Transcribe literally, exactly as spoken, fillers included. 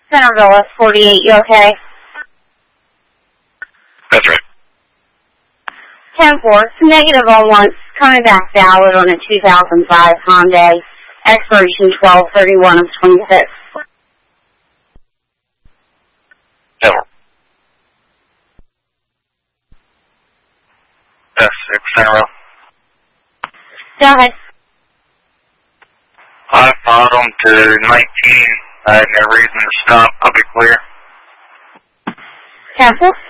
Centerville, S forty-eight, you okay? That's right. ten four, negative on once, coming back valid on a two thousand five Hyundai, expiration twelve thirty-one of twenty-six. Ever. S six, Centerville. Go ahead. I followed them to nineteen. I had no reason to stop. I'll be clear. Cancel.